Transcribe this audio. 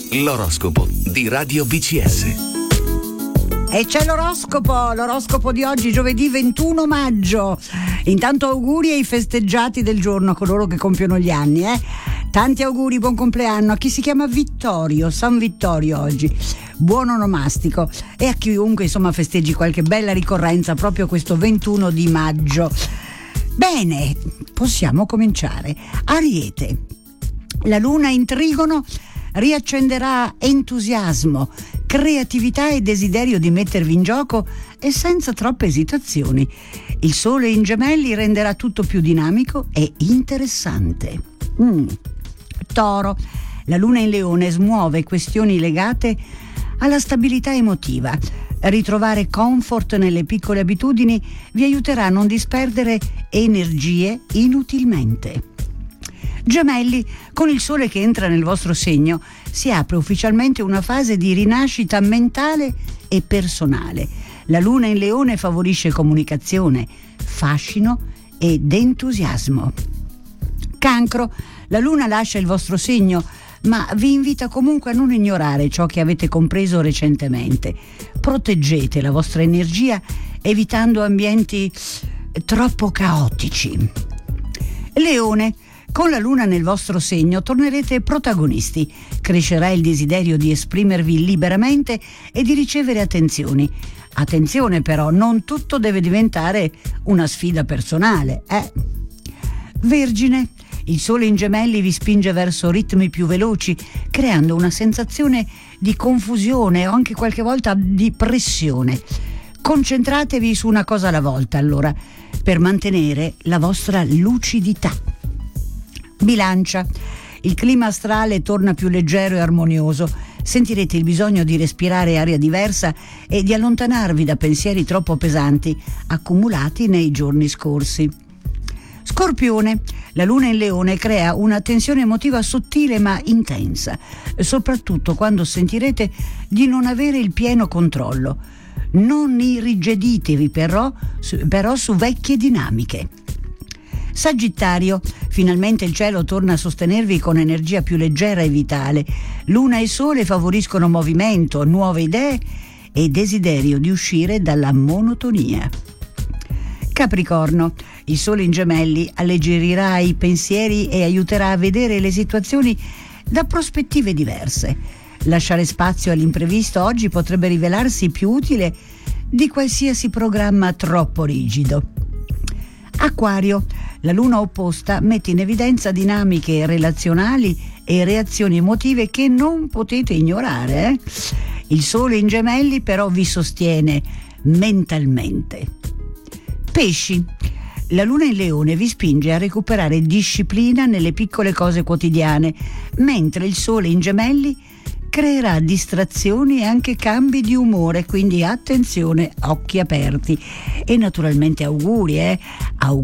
L'oroscopo di Radio VCS. E c'è l'oroscopo di oggi, giovedì 21 maggio. Intanto auguri ai festeggiati del giorno, a coloro che compiono gli anni, Tanti auguri, buon compleanno a chi si chiama Vittorio, San Vittorio oggi. Buon onomastico. E a chiunque insomma festeggi qualche bella ricorrenza proprio questo 21 di maggio. Bene, possiamo cominciare. Ariete. La luna in trigono riaccenderà entusiasmo, creatività e desiderio di mettervi in gioco e senza troppe esitazioni. Il sole in gemelli renderà tutto più dinamico e interessante. Toro. La luna in leone smuove questioni legate alla stabilità emotiva. Ritrovare comfort nelle piccole abitudini vi aiuterà a non disperdere energie inutilmente. Gemelli, con il sole che entra nel vostro segno, si apre ufficialmente una fase di rinascita mentale e personale. La luna in leone favorisce comunicazione, fascino ed entusiasmo. Cancro, la luna lascia il vostro segno, ma vi invita comunque a non ignorare ciò che avete compreso recentemente. Proteggete la vostra energia evitando ambienti troppo caotici. Leone, con la luna nel vostro segno tornerete protagonisti, crescerà il desiderio di esprimervi liberamente e di ricevere attenzioni. Attenzione però, non tutto deve diventare una sfida personale, Vergine, il sole in gemelli vi spinge verso ritmi più veloci, creando una sensazione di confusione o anche qualche volta di pressione. Concentratevi su una cosa alla volta, allora, per mantenere la vostra lucidità. Bilancia, il clima astrale torna più leggero e armonioso. Sentirete il bisogno di respirare aria diversa e di allontanarvi da pensieri troppo pesanti accumulati nei giorni scorsi. Scorpione, la luna in leone crea una tensione emotiva sottile ma intensa, soprattutto quando sentirete di non avere il pieno controllo. Non irrigiditevi però su vecchie dinamiche. Sagittario, finalmente il cielo torna a sostenervi con energia più leggera e vitale. Luna e sole favoriscono movimento, nuove idee e desiderio di uscire dalla monotonia. Capricorno, il sole in gemelli alleggerirà i pensieri e aiuterà a vedere le situazioni da prospettive diverse. Lasciare spazio all'imprevisto oggi potrebbe rivelarsi più utile di qualsiasi programma troppo rigido. Acquario, la luna opposta mette in evidenza dinamiche relazionali e reazioni emotive che non potete ignorare. Il sole in gemelli però vi sostiene mentalmente. Pesci, la luna in leone vi spinge a recuperare disciplina nelle piccole cose quotidiane, mentre il sole in gemelli creerà distrazioni e anche cambi di umore, quindi attenzione, occhi aperti. E naturalmente auguri